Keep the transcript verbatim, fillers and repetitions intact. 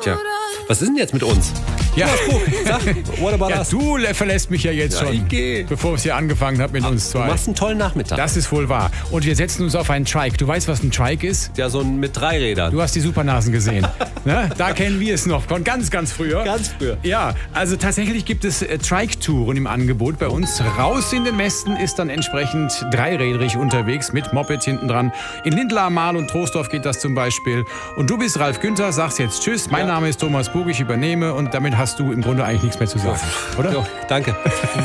Tja, was ist denn jetzt mit uns? Ja, Sag, what about ja us? du verlässt mich ja jetzt Ja, schon, ich geh. bevor es hier angefangen hat mit uns Du zwei. machst einen tollen Nachmittag. Das ist wohl wahr. Und wir setzen uns auf einen Trike. Du weißt, was ein Trike ist? Ja, so ein mit drei Rädern. Du hast die Supernasen gesehen. Ne? Da kennen wir es noch von ganz, ganz früher. Ganz früher. Ja, also tatsächlich gibt es äh, Trike-Touren im Angebot bei uns. Raus in den Westen ist dann entsprechend dreirädrig unterwegs mit Moped hinten dran. In Lindlar, Marl und Troisdorf geht das zum Beispiel. Und du bist Ralf Günther, sagst jetzt Tschüss. Mein Ja. Name ist Thomas Bug, ich übernehme und damit hast du im Grunde eigentlich nichts mehr zu sagen, oder? Jo, danke.